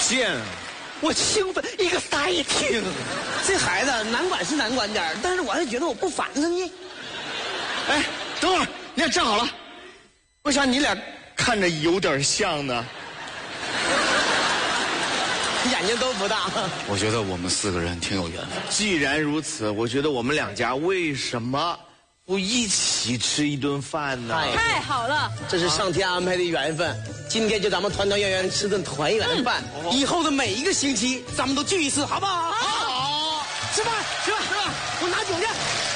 贱，我兴奋一个赛听。 这孩子难管是难管点，但是我还觉得我不烦他呢。 哎，等会儿，你俩站好了，为啥你俩看着有点像呢？ 眼睛都不大。 我觉得我们4个人挺有缘分。 既然如此，我觉得我们2家为什么不一起吃一顿饭呢？ 太好了， 这是上天安排的缘分。今天就咱们团团圆圆吃顿团圆饭，以后的每一个星期咱们都聚一次，好不好？ 好， 吃饭，我拿酒去。